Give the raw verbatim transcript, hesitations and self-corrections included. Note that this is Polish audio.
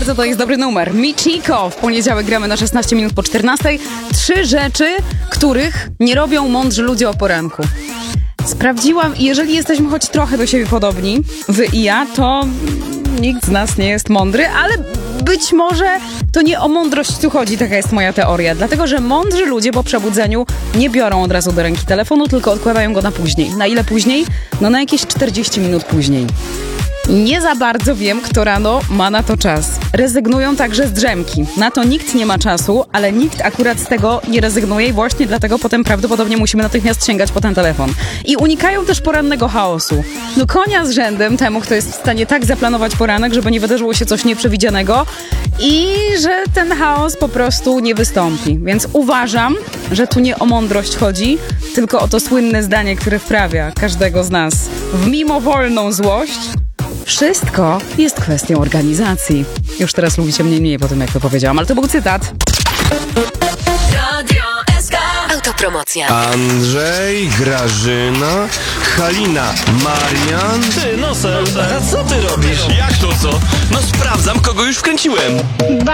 bardzo to jest dobry numer. Michiko. W poniedziałek gramy na szesnaście minut po czternastej. Trzy rzeczy, których nie robią mądrzy ludzie o poranku. Sprawdziłam i jeżeli jesteśmy choć trochę do siebie podobni, wy i ja, to nikt z nas nie jest mądry, ale być może to nie o mądrość tu chodzi, taka jest moja teoria. Dlatego, że mądrzy ludzie po przebudzeniu nie biorą od razu do ręki telefonu, tylko odkładają go na później. Na ile później? No na jakieś czterdzieści minut później. Nie za bardzo wiem, kto rano ma na to czas. Rezygnują także z drzemki. Na to nikt nie ma czasu, ale nikt akurat z tego nie rezygnuje i właśnie dlatego potem prawdopodobnie musimy natychmiast sięgać po ten telefon. I unikają też porannego chaosu. No konia z rzędem temu, kto jest w stanie tak zaplanować poranek, żeby nie wydarzyło się coś nieprzewidzianego i że ten chaos po prostu nie wystąpi. Więc uważam, że tu nie o mądrość chodzi, tylko o to słynne zdanie, które wprawia każdego z nas w mimowolną złość. Wszystko jest kwestią organizacji. Już teraz lubicie mnie mniej po tym, jak to powiedziałam, ale to był cytat. Radio S K. Autopromocja. Andrzej, Grażyna, Halina, Marian. Ty, Nosel, a co ty robisz? Jak to co? No sprawdzam, kogo już wkręciłem.